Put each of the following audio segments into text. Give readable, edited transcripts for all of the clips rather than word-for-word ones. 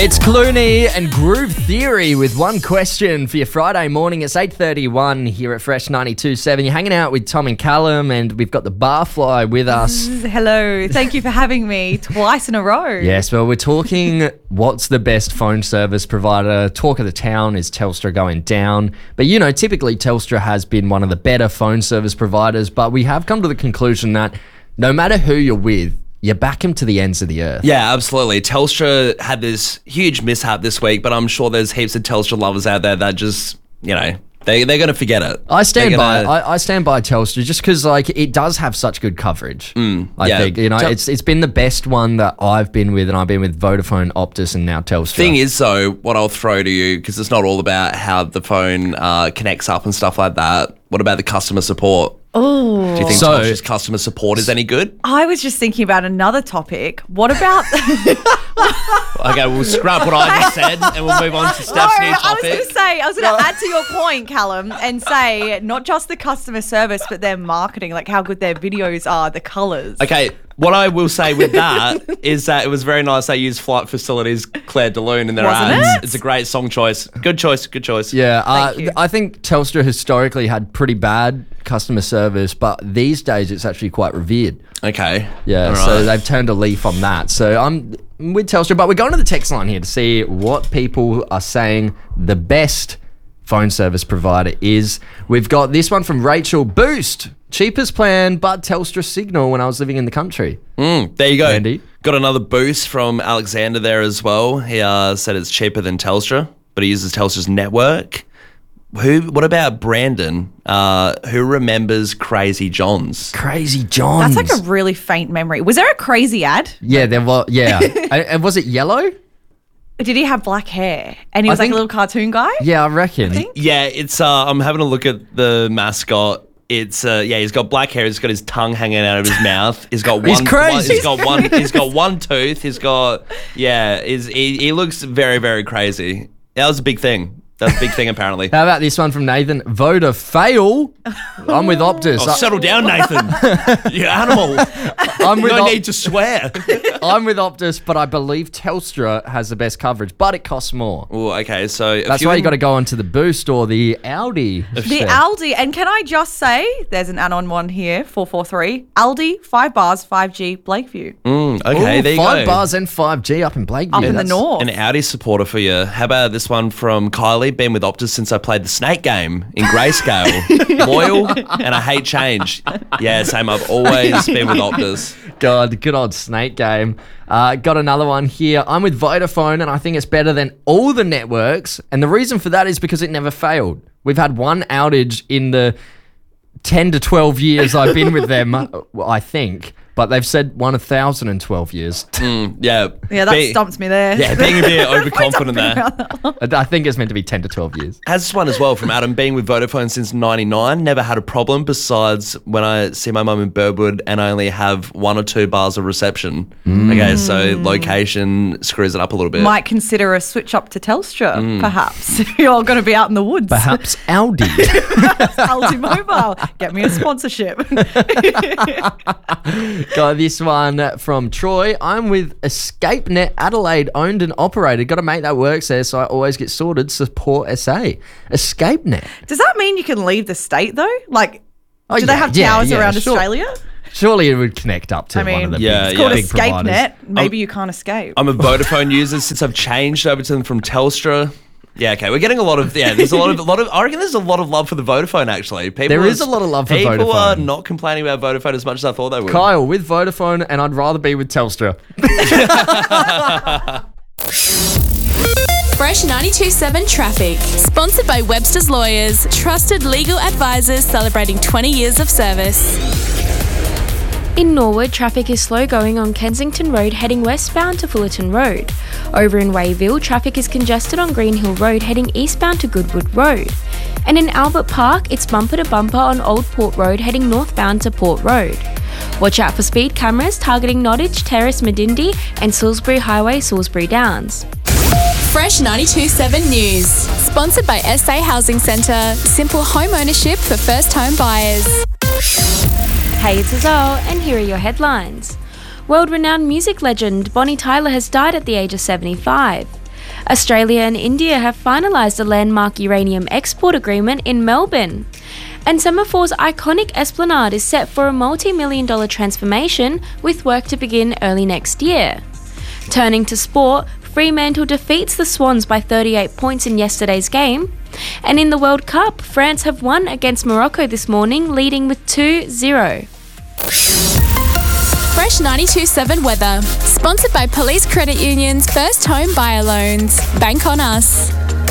It's Clooney and Groove Theory with one question for your Friday morning. It's 8:31 here at Fresh 92.7. You're hanging out with Tom and Callum, and we've got the Barfly with us. Hello. Thank you for having me twice in a row. Yes, well, we're talking what's the best phone service provider. Talk of the town is Telstra going down. But, you know, typically Telstra has been one of the better phone service providers, but we have come to the conclusion that no matter who you're with, you back them to the ends of the earth. Yeah, absolutely. Telstra had this huge mishap this week, but I'm sure there's heaps of Telstra lovers out there that just, you know, they're going to forget it. I stand by Telstra just because it does have such good coverage. I think it's been the best one that I've been with, and I've been with Vodafone, Optus, and now Telstra. Thing is, though, what I'll throw to you, because it's not all about how the phone connects up and stuff like that. What about the customer support? Oh, do you think Telstra's customer support is any good? I was just thinking about another topic. What about? Okay, we'll scrap what I just said and we'll move on to Steph's new topic. I was going to add to your point, Callum, and say not just the customer service, but their marketing, like how good their videos are, the colours. Okay, what I will say with that is that it was very nice they used Flight Facilities Claire de Lune in their ads. It's a great song choice. Good choice. Yeah, I think Telstra historically had pretty bad customer service, but these days it's actually quite revered. Okay. Yeah, right. So they've turned a leaf on that. So I'm with Telstra, but we're going to the text line here to see what people are saying the best phone service provider is. We've got this one from Rachel. Boost, cheapest plan, but Telstra signal when I was living in the country. There you go. Andy. Got another boost from Alexander there as well. He said it's cheaper than Telstra, but he uses Telstra's network. What about Brandon, who remembers Crazy John's? Crazy John's. That's like a really faint memory. Was there a crazy ad? Yeah, there was. Yeah. And was it yellow? Did he have black hair? And he was like a little cartoon guy? Yeah, I reckon. Yeah, it's. I'm having a look at the mascot. It's he's got black hair. He's got his tongue hanging out of his mouth. He's got He's crazy. He's got one tooth. He looks very, very crazy. That was a big thing. That's a big thing, apparently. How about this one from Nathan? Voda fail. I'm with Optus. Oh, settle down, Nathan. You animal. No need to swear. I'm with Optus, but I believe Telstra has the best coverage, but it costs more. Oh, okay. So that's why you got to go onto the Boost or the Aldi. The Aldi. And can I just say, there's an add-on one here, 443. Aldi, 5 bars, 5G, Blakeview. Okay, there you go. 5 bars and 5G up in Blakeview. Up in the north. An Audi supporter for you. How about this one from Kylie? Been with Optus since I played the Snake game in Grayscale. Loyal, and I hate change. Yeah, same. I've always been with Optus. God, good old Snake game. Got another one here. I'm with Vodafone, and I think it's better than all the networks. And the reason for that is because it never failed. We've had one outage in the 10 to 12 years I've been with them, I think. But they've said 1,012 years. Yeah, that stumped me there. Yeah, being a bit overconfident there. I think it's meant to be 10 to 12 years. Has this one as well from Adam, being with Vodafone since 99, never had a problem besides when I see my mum in Burwood and I only have 1 or 2 bars of reception. Okay, so location screws it up a little bit. Might consider a switch up to Telstra, perhaps, if you're going to be out in the woods. Perhaps Aldi. Aldi Mobile. Get me a sponsorship. Got this one from Troy. I'm with EscapeNet Adelaide, owned and operated. Got to make that work, says, so I always get sorted. Support SA. EscapeNet. Does that mean you can leave the state, though? Like, do they have towers around Australia? Surely it would connect up to one of the it's called EscapeNet. Maybe you can't escape. I'm a Vodafone user since I've changed over to them from Telstra. Yeah, okay. We're getting a lot of there's a lot of I reckon there's a lot of love for the Vodafone actually. There is a lot of love for Vodafone. People are not complaining about Vodafone as much as I thought they would. Kyle, with Vodafone, and I'd rather be with Telstra. Fresh 92.7 Traffic. Sponsored by Webster's Lawyers. Trusted legal advisors celebrating 20 years of service. In Norwood, traffic is slow going on Kensington Road heading westbound to Fullerton Road. Over in Wayville, traffic is congested on Green Hill Road heading eastbound to Goodwood Road. And in Albert Park, it's bumper to bumper on Old Port Road heading northbound to Port Road. Watch out for speed cameras targeting Nottage, Terrace, Medindi and Salisbury Highway, Salisbury Downs. Fresh 92.7 News. Sponsored by SA Housing Centre. Simple home ownership for first home buyers. Hey, it's Azal, and here are your headlines. World-renowned music legend Bonnie Tyler has died at the age of 75. Australia and India have finalised a landmark uranium export agreement in Melbourne. And Semaphor's iconic esplanade is set for a multi-million-dollar transformation with work to begin early next year. Turning to sport, Fremantle defeats the Swans by 38 points in yesterday's game. And in the World Cup, France have won against Morocco this morning, leading with 2-0. Fresh 92.7 weather. Sponsored by Police Credit Union's First Home Buyer Loans. Bank on us.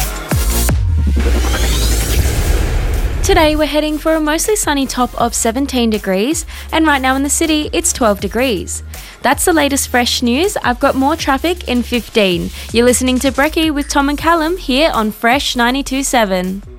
Today we're heading for a mostly sunny top of 17 degrees, and right now in the city it's 12 degrees. That's the latest fresh news. I've got more traffic in 15. You're listening to Brekkie with Tom and Callum here on Fresh 92.7.